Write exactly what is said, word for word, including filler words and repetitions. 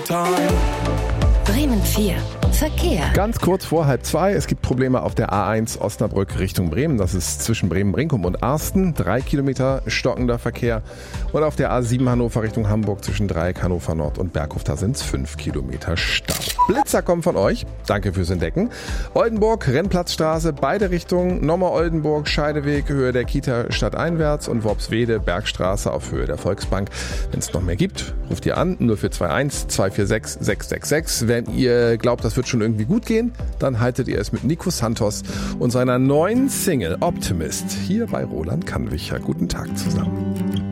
Bremen vier. Verkehr. Ganz kurz vor halb zwei. Es gibt Probleme auf der A eins Osnabrück Richtung Bremen. Das ist zwischen Bremen-Brinkum und Arsten. Drei Kilometer stockender Verkehr. Und auf der A sieben Hannover Richtung Hamburg zwischen Dreieck, Hannover Nord und Berghof. Da sind es fünf Kilometer Stau. Blitzer kommen von euch. Danke fürs Entdecken. Oldenburg, Rennplatzstraße, beide Richtungen. Nochmal Oldenburg, Scheideweg, Höhe der Kita stadteinwärts und Worpswede, Bergstraße auf Höhe der Volksbank. Wenn es noch mehr gibt, ruft ihr an. null vier zwei eins zwei vier sechs sechs sechs sechs. Wenn ihr glaubt, das wird schon irgendwie gut gehen, dann haltet ihr es mit Nico Santos und seiner neuen Single Optimist hier bei Roland Kannwicher. Guten Tag zusammen.